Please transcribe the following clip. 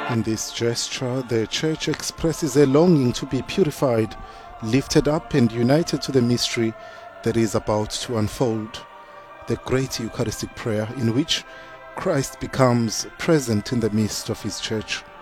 In this gesture, the Church expresses a longing to be purified, lifted up and united to the mystery that is about to unfold, the great Eucharistic prayer in which Christ becomes present in the midst of his Church,